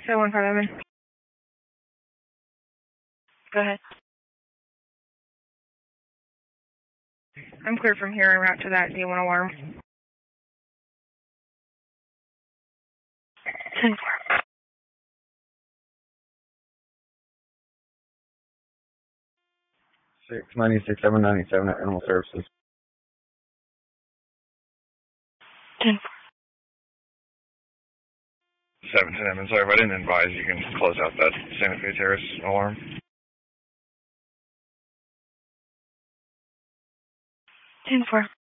715. Go ahead. I'm clear from here en route to that D1 alarm. 10-4. 696, 797 at Animal Services. 10-4. 710, I'm sorry if I didn't advise you can close out that Santa Fe Terrace alarm. 10-4.